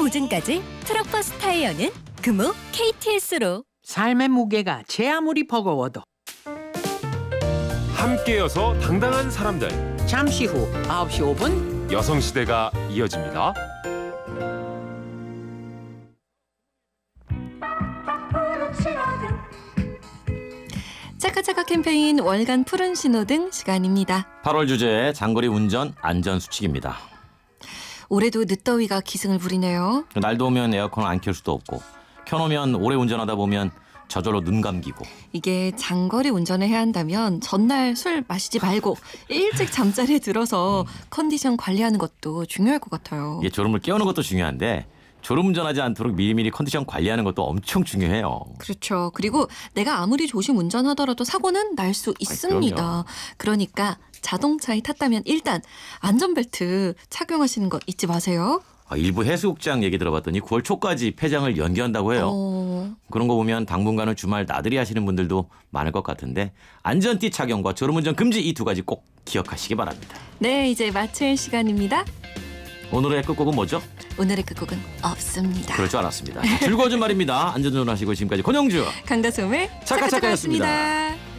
보증까지 트럭버스 타이어는 금호 KTS로. 삶의 무게가 제 아무리 버거워도 함께여서 당당한 사람들. 잠시 후 9시 5분 여성시대가 이어집니다. 차카차카 캠페인 월간 푸른 신호등 시간입니다. 8월 주제 장거리 운전 안전수칙입니다. 올해도 늦더위가 기승을 부리네요. 날 더우면 에어컨을 안 켤 수도 없고 켜놓으면 오래 운전하다 보면 저절로 눈 감기고. 이게 장거리 운전을 해야 한다면 전날 술 마시지 말고 일찍 잠자리에 들어서 컨디션 관리하는 것도 중요할 것 같아요. 이게 졸음을 깨우는 것도 중요한데 졸음운전하지 않도록 미리미리 컨디션 관리하는 것도 엄청 중요해요. 그렇죠. 그리고 내가 아무리 조심 운전하더라도 사고는 날 수 있습니다. 그러니까 자동차에 탔다면 일단 안전벨트 착용하시는 거 잊지 마세요. 일부 해수욕장 얘기 들어봤더니 9월 초까지 폐장을 연기한다고 해요. 그런 거 보면 당분간은 주말 나들이 하시는 분들도 많을 것 같은데 안전띠 착용과 졸음운전 금지 이 두 가지 꼭 기억하시기 바랍니다. 네, 이제 마칠 시간입니다. 오늘의 끝곡은 뭐죠? 오늘의 끝곡은 없습니다. 그럴 줄 알았습니다. 즐거운 주말입니다. 안전운전하시고 지금까지 권영주 강다솜의 차카차카였습니다. 차카차카였습니다.